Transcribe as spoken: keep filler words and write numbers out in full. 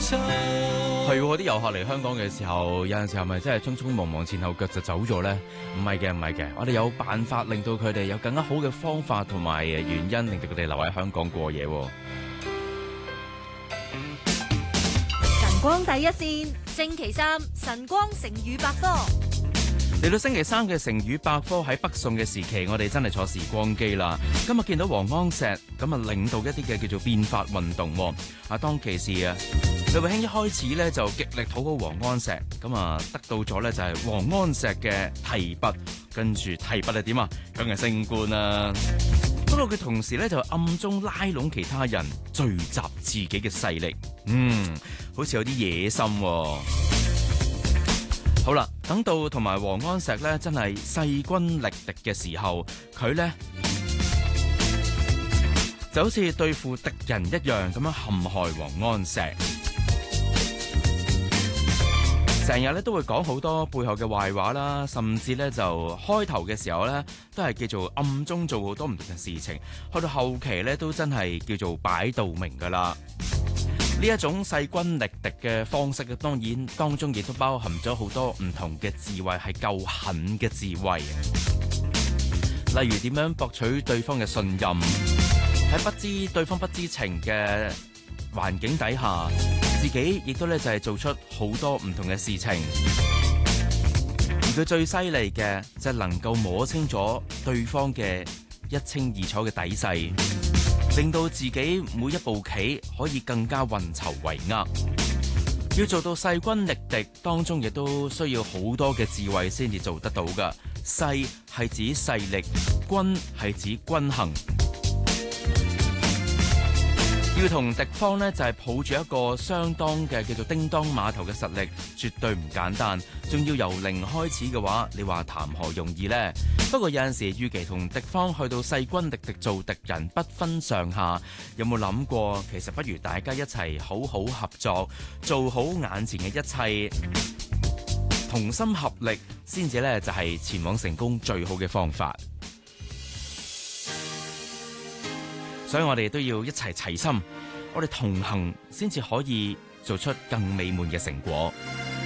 係喎，啲遊客嚟香港嘅時候，有陣時係咪真係匆匆忙忙前後腳就走咗呢？唔係嘅，唔係嘅，我哋有辦法令到佢哋有更加好嘅方法同埋原因，令到佢哋留喺香港過夜。 晨光第一線，星期三晨光成語百科。 嚟到星期三嘅成語百科，喺北宋嘅時期，我哋真係坐時光機啦。今日見到王安石咁啊，領導一啲嘅叫做變法運動。啊，當其時啊，李慧卿一開始咧就極力討好王安石，咁啊得到咗咧就係王安石嘅提拔，跟住提拔係點啊？梗係升官啦。不過佢同時咧就暗中拉攏其他人，聚集自己嘅勢力。嗯，好似有啲野心喎。好啦，等到同埋王安石咧真係勢均力敵嘅時候，佢咧就好似對付敵人一樣咁樣陷害王安石，成日咧都會講好多背後嘅壞話啦，甚至咧就開頭嘅時候咧都係叫做暗中做好多唔同嘅事情，去到後期咧都真係叫做擺到明噶啦。呢一種勢均力敵嘅方式，當然當中亦都包含咗好多唔同嘅智慧，係夠狠嘅智慧。例如點樣博取對方嘅信任，喺不知對方不知情嘅環境底下，自己亦都咧就係做出好多唔同嘅事情。而佢最犀利嘅就係能夠摸清楚對方嘅一清二楚嘅底細，令到自己每一步棋可以更加運籌帷幄。要做到勢均力敵，當中亦都需要好多嘅智慧先至做得到㗎。勢係指勢力，均係指均衡。要同敵方呢，就係抱住一個相當嘅叫做叮當碼頭嘅實力，絕對唔簡單。仲要由零開始嘅話，你話談何容易呢？不過有陣時，與其同敵方去到勢均力敵做敵人，不分上下，有冇諗過其實不如大家一齊好好合作，做好眼前嘅一切，同心合力，先至呢就係前往成功最好嘅方法。所以我哋都要一齊齊心，我哋同行先至可以做出更美滿嘅成果。